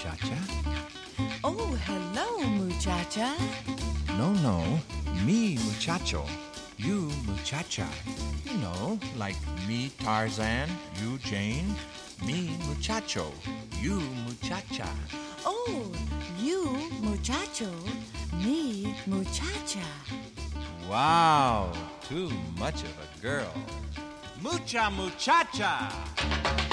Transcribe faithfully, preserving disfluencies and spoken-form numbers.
muchacha. Oh, hello, muchacha. No, no, me muchacho, you muchacha. You know, like me Tarzan, you Jane, me muchacho, you muchacha. Oh, you muchacho, me muchacha. Wow, too much of a girl. Mucha muchacha!